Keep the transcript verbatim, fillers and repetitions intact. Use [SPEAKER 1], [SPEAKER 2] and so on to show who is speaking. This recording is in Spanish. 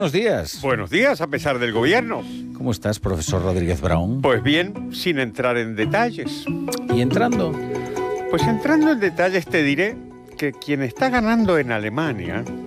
[SPEAKER 1] Buenos días.
[SPEAKER 2] Buenos días, a pesar del gobierno.
[SPEAKER 1] ¿Cómo estás, profesor Rodríguez Brown?
[SPEAKER 2] Pues bien, sin entrar en detalles.
[SPEAKER 1] ¿Y entrando?
[SPEAKER 2] Pues entrando en detalles te diré que quien está ganando en Alemania